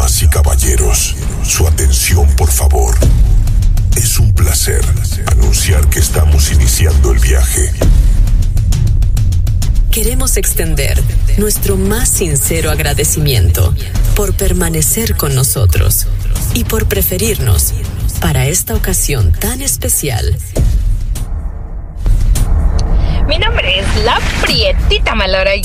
Damas y caballeros, su atención por favor. Es un placer anunciar que estamos iniciando el viaje. Queremos extender nuestro más sincero agradecimiento por permanecer con nosotros y por preferirnos para esta ocasión tan especial. Mi nombre es la Prietita Malora y